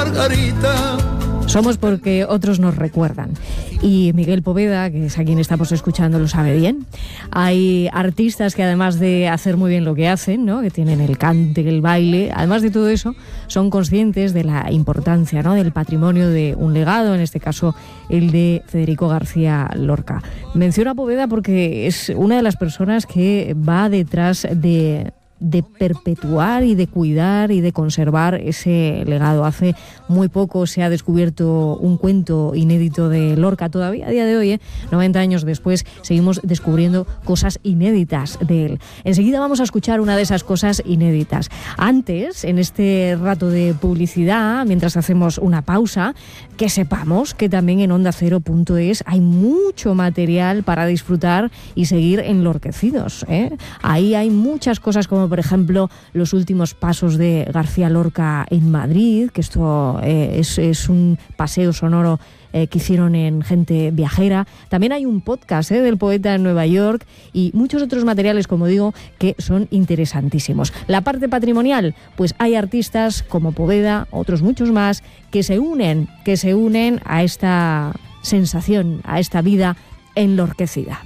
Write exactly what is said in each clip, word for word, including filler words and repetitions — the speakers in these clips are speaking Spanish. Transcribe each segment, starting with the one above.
margarita. Somos porque otros nos recuerdan. Y Miguel Poveda, que es a quien estamos escuchando, lo sabe bien. Hay artistas que además de hacer muy bien lo que hacen, ¿no?, que tienen el cante, el baile, además de todo eso, son conscientes de la importancia, ¿no?, del patrimonio de un legado, en este caso el de Federico García Lorca. Menciono a Poveda porque es una de las personas que va detrás de... de perpetuar y de cuidar y de conservar ese legado. Hace muy poco se ha descubierto un cuento inédito de Lorca. Todavía a día de hoy, ¿eh? noventa años después, seguimos descubriendo cosas inéditas de él. Enseguida vamos a escuchar una de esas cosas inéditas. Antes, en este rato de publicidad, mientras hacemos una pausa, que sepamos que también en onda cero punto es hay mucho material para disfrutar y seguir enlorquecidos, ¿eh? Ahí hay muchas cosas, como por ejemplo los últimos pasos de García Lorca en Madrid, que esto eh, es, es un paseo sonoro eh, que hicieron en Gente Viajera. También hay un podcast eh, del poeta en Nueva York y muchos otros materiales, como digo, que son interesantísimos. La parte patrimonial, pues hay artistas como Poveda, otros muchos más, que se unen, que se unen a esta sensación, a esta vida enlorquecida.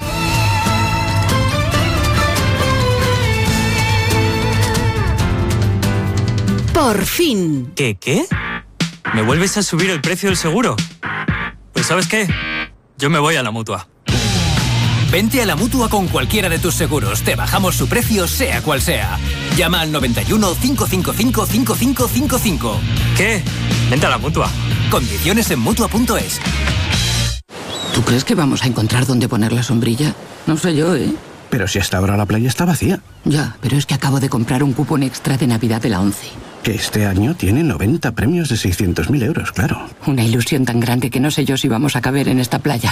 Por fin. ¿Qué, qué? ¿Me vuelves a subir el precio del seguro? Pues ¿sabes qué? Yo me voy a la Mutua. Vente a la Mutua con cualquiera de tus seguros. Te bajamos su precio, sea cual sea. Llama al noventa y uno, cinco cinco cinco, cinco cinco cinco cinco. ¿Qué? Vente a la Mutua. Condiciones en Mutua punto es. ¿Tú crees que vamos a encontrar dónde poner la sombrilla? No sé yo, ¿eh? Pero si hasta ahora la playa está vacía. Ya, pero es que acabo de comprar un cupón extra de Navidad de la ONCE. Que este año tiene noventa premios de seiscientos mil euros, claro. Una ilusión tan grande que no sé yo si vamos a caber en esta playa.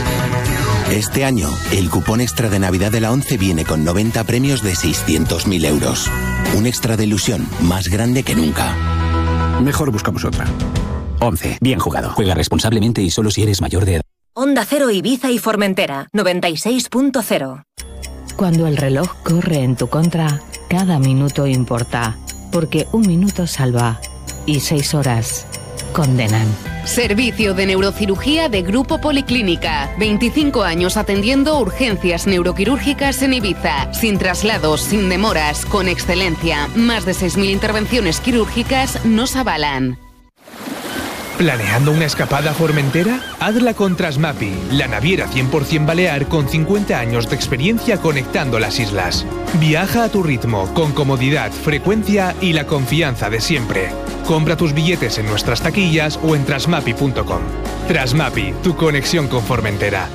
Este año, el cupón extra de Navidad de la ONCE viene con noventa premios de seiscientos mil euros. Un extra de ilusión más grande que nunca. Mejor buscamos otra. ONCE. Bien jugado. Juega responsablemente y solo si eres mayor de edad. Onda Cero Ibiza y Formentera, noventa y seis punto cero. Cuando el reloj corre en tu contra, cada minuto importa. Porque un minuto salva y seis horas condenan. Servicio de neurocirugía de Grupo Policlínica. veinticinco años atendiendo urgencias neuroquirúrgicas en Ibiza. Sin traslados, sin demoras, con excelencia. Más de seis mil intervenciones quirúrgicas nos avalan. ¿Planeando una escapada a Formentera? Hazla con Trasmapi, la naviera cien por ciento balear con cincuenta años de experiencia conectando las islas. Viaja a tu ritmo, con comodidad, frecuencia y la confianza de siempre. Compra tus billetes en nuestras taquillas o en trasmapi punto com. Trasmapi, tu conexión con Formentera.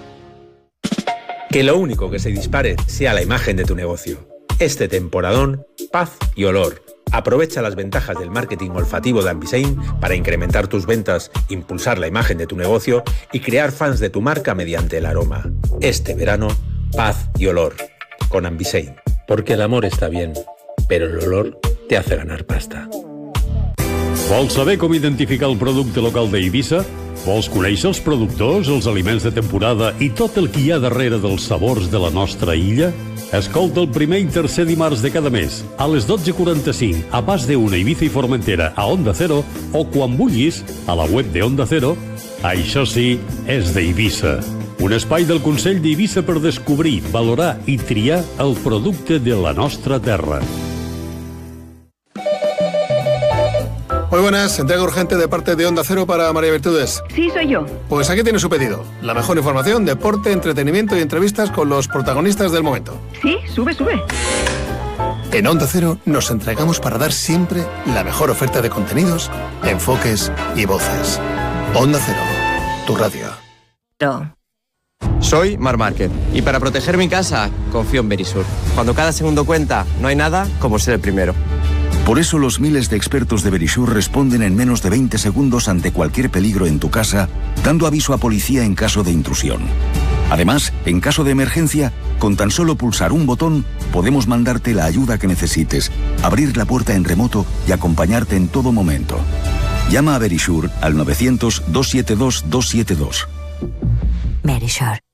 Que lo único que se dispare sea la imagen de tu negocio. Este temporadón, paz y olor. Aprovecha las ventajas del marketing olfativo de Ambisein para incrementar tus ventas, impulsar la imagen de tu negocio y crear fans de tu marca mediante el aroma. Este verano, paz y olor. Con Ambisein. Porque el amor está bien, pero el olor te hace ganar pasta. Vols saber com identificar el producte local d'Eivissa? Vols conèixer els productors, els aliments de temporada i tot el que hi ha darrere dels sabors de la nostra illa? Escolta el primer i tercer dimarts de cada mes, a les dotze quaranta-cinc, a Pas de Una, Ibiza i Formentera, a Onda Cero, o quan vulguis, a la web de Onda Cero. Això sí, és d'Eivissa. Un espai del Consell d'Eivissa per descobrir, valorar i triar el producte de la nostra terra. Muy buenas, entrega urgente de parte de Onda Cero para María Virtudes. Sí, soy yo. Pues aquí tiene su pedido. La mejor información, deporte, entretenimiento y entrevistas con los protagonistas del momento. Sí, sube, sube. En Onda Cero nos entregamos para dar siempre la mejor oferta de contenidos, enfoques y voces. Onda Cero, tu radio. No. Soy Mar Márquez y para proteger mi casa confío en Verisur. Cuando cada segundo cuenta, no hay nada como ser el primero. Por eso los miles de expertos de Verisur responden en menos de veinte segundos ante cualquier peligro en tu casa, dando aviso a policía en caso de intrusión. Además, en caso de emergencia, con tan solo pulsar un botón, podemos mandarte la ayuda que necesites, abrir la puerta en remoto y acompañarte en todo momento. Llama a Verisur al novecientos, doscientos setenta y dos, doscientos setenta y dos. Verisur.